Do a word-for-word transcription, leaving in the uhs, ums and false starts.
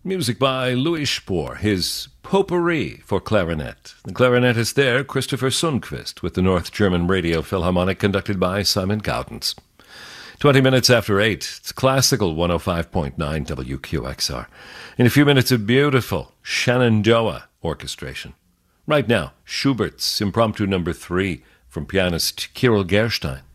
Music by Louis Spohr, his Potpourri for clarinet. The clarinetist there, Christopher Sundquist, with the North German Radio Philharmonic conducted by Simon Gaudens. Twenty minutes after eight, it's classical one oh five point nine W Q X R. In a few minutes, a beautiful Shenandoah orchestration. Right now, Schubert's Impromptu Number Three from pianist Kirill Gerstein.